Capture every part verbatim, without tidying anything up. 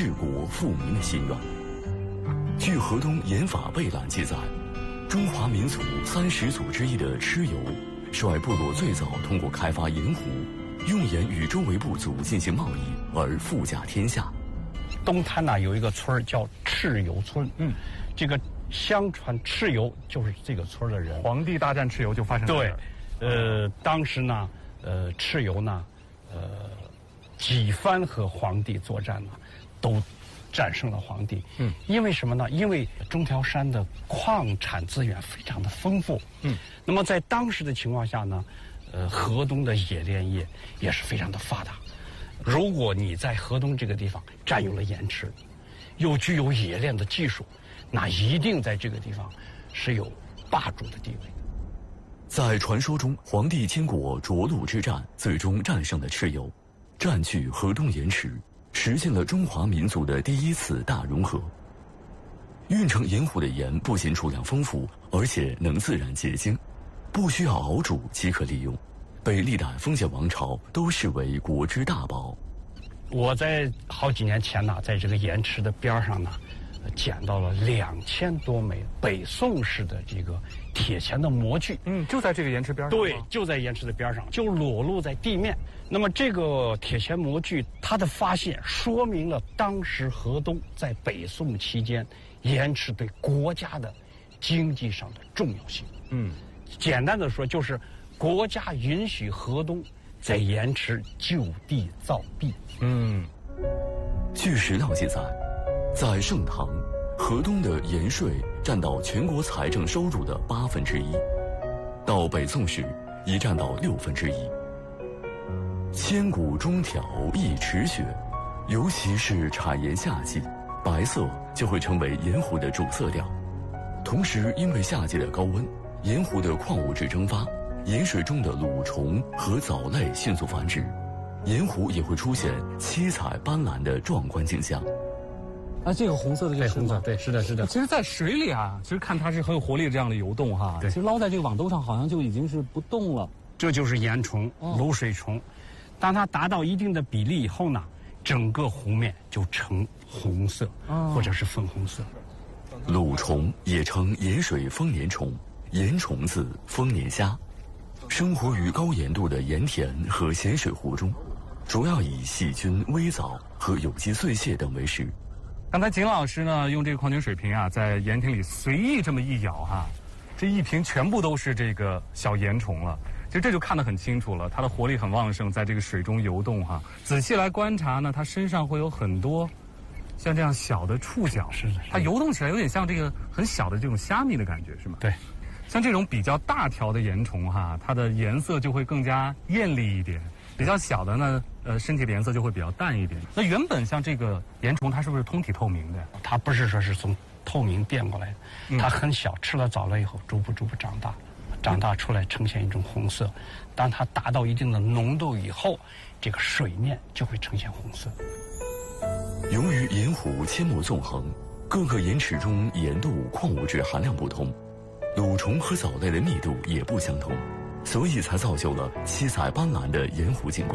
治国富民的心愿。据河东盐法备览记载，中华民族三始祖之一的蚩尤，率部落最早通过开发盐湖，用盐与周围部族进行贸易而富甲天下。 东滩呢有一个村叫蚩尤村，嗯，这个相传蚩尤就是这个村的人。 黄帝大战蚩尤就发生在这儿。 对，呃，当时呢，呃，蚩尤呢，呃，几番和黄帝作战呢，都战胜了黄帝。嗯，因为什么呢？因为中条山的矿产资源非常的丰富。嗯，那么在当时的情况下呢，呃，河东的冶炼业也是非常的发达。如果你在河东这个地方占有了盐池，又具有冶炼的技术，那一定在这个地方是有霸主的地位。 在传说中，黄帝经过涿鹿之战，最终战胜了蚩尤，占据河东盐池，实现了中华民族的第一次大融合。运城盐湖的盐不仅储量丰富，而且能自然结晶，不需要熬煮即可利用，被历代封建王朝都视为国之大宝。 我在好几年前呢，在这个盐池的边上呢，捡到了两千多枚北宋式的这个铁钱的模具。 嗯，就在这个盐池边上。 对，就在盐池的边上，就裸露在地面。那么这个铁钱模具，它的发现说明了当时河东在北宋期间盐池对国家的经济上的重要性。嗯，简单的说就是国家允许河东在盐池就地造币。嗯， 据史料记载，在盛唐，河东的盐税占到全国财政收入的八分之一，到北宋时已占到六分之一。千古中条一池雪，尤其是产盐夏季，白色就会成为盐湖的主色调。同时，因为夏季的高温，盐湖的矿物质蒸发，盐水中的蠕虫和藻类迅速繁殖，盐湖也会出现七彩斑斓的壮观景象。 啊，这个红色的这个红色，对，是的，是的。 其实，在水里啊，其实看它是很有活力的这样的游动哈。对，其实捞在这个网兜上，好像就已经是不动了。 这就是盐虫、卤水虫。当它达到一定的比例以后呢，整个湖面就呈红色，哦、或者是粉红色。 卤虫也称盐水丰年虫、盐虫子、丰年虾，生活于高盐度的盐田和咸水湖中，主要以细菌、微藻和有机碎屑等为食。 刚才景老师呢，用这个矿泉水瓶啊，在盐田里随意这么一舀哈，这一瓶全部都是这个小盐虫了。其实这就看得很清楚了，它的活力很旺盛，在这个水中游动哈。仔细来观察呢，它身上会有很多像这样小的触角， 是的， 它游动起来有点像这个很小的这种虾米的感觉，是吗？ 对。 像这种比较大条的盐虫哈，它的颜色就会更加艳丽一点。比较小的呢，呃，身体的颜色就会比较淡一点。那原本像这个盐虫，它是不是通体透明的？ 它不是说是从透明变过来的，嗯、它很小，吃了藻类以后，逐步逐步长大，长大出来呈现一种红色。当它达到一定的浓度以后，这个水面就会呈现红色。 由于盐湖阡陌纵横，各个盐池中盐度、矿物质含量不同，蠕虫和藻类的密度也不相同。所以才造就了七彩斑斓的盐湖景观。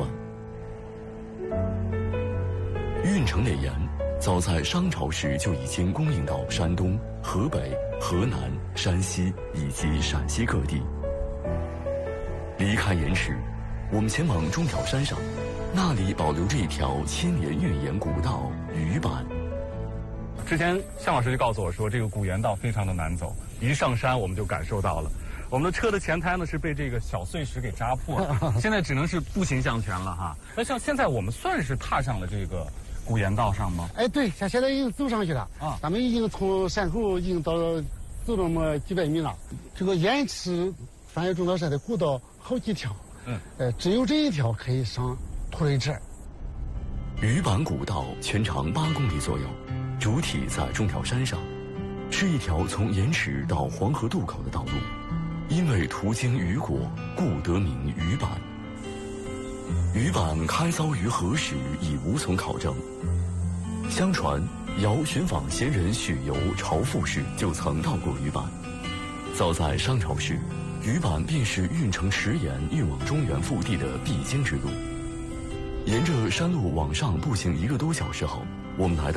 运城的盐早在商朝时就已经供应到山东、河北、河南、山西以及陕西各地。离开盐池，我们前往中条山上，那里保留着一条千年运盐古道鱼板。 之前向老师就告诉我说，这个古盐道非常的难走，一上山我们就感受到了。我们的车的前胎呢是被这个小碎石给扎破了，现在只能是步行向前了哈。那像现在我们算是踏上了这个古盐道上吗？ 哎，对，像现在已经走上去了啊。咱们已经从山口已经到了走了么几百米了。这个盐池翻越中条山的古道好几条，嗯，呃，只有这一条可以上土雷池。 鱼板古道全长八公里左右，主体在中条山上，是一条从盐池到黄河渡口的道路。因为途经虞国，故得名鱼板。鱼板开凿于何时已无从考证。相传，尧寻访贤人许由朝赋时就曾到过鱼板。早在商朝时，鱼板便是运城池盐运往中原腹地的必经之路。沿着山路往上步行一个多小时后，我们来到